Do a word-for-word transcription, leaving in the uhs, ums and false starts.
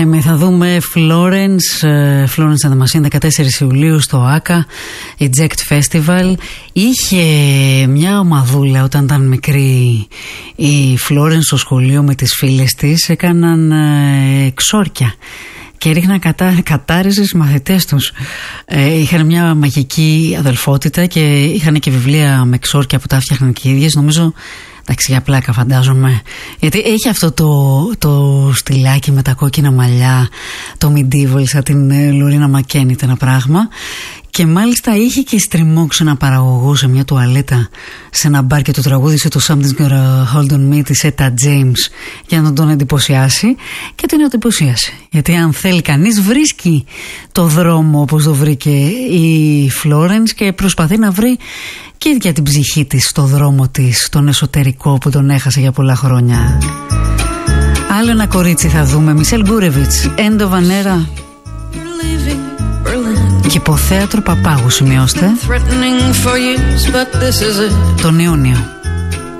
Time. Θα δούμε Florence, Florence and the Machine δεκατέσσερις Ιουλίου στο άκα, Eject Festival. Είχε μια ομαδούλα όταν ήταν μικρή η Florence στο σχολείο με τις φίλες της, έκαναν εξόρκια και ρίχναν κατά, κατάρριζες στις μαθητές τους. Ε, είχαν μια μαγική αδελφότητα και είχαν και βιβλία με εξόρκια που τα φτιάχναν και οι ίδιες. Νομίζω, εντάξει, για πλάκα φαντάζομαι, γιατί έχει αυτό το, το στυλάκι με τα κόκκινα μαλλιά, το medieval, σαν την Λουρίνα Μακένιτ, ένα πράγμα. Και μάλιστα είχε και στριμώξει ένα παραγωγό σε μια τουαλέτα σε ένα μπαρ και το τραγούδισε το Something's Gonna Hold On Me της Etta James για να τον εντυπωσιάσει, και την εντυπωσίασε. Γιατί αν θέλει κανείς βρίσκει το δρόμο όπως το βρήκε η Florence και προσπαθεί να βρει και για την ψυχή της το δρόμο της, τον εσωτερικό που τον έχασε για πολλά χρόνια. Άλλο ένα κορίτσι θα δούμε, Μισελ Γκούρεβιτς, End of an Era. Και υποθέατρο Παπάγου, σημειώστε, τον Ιούνιο.